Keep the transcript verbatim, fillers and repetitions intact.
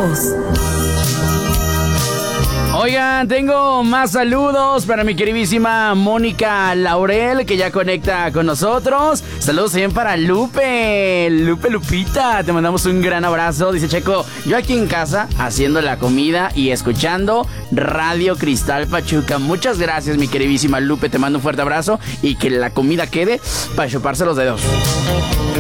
horóscopos. Oigan, tengo más saludos para mi queridísima Mónica Laurel, que ya conecta con nosotros. Saludos también para Lupe, Lupe Lupita, te mandamos un gran abrazo. Dice Checo, yo aquí en casa haciendo la comida y escuchando Radio Cristal Pachuca. Muchas gracias, mi queridísima Lupe, te mando un fuerte abrazo y que la comida quede para chuparse los dedos.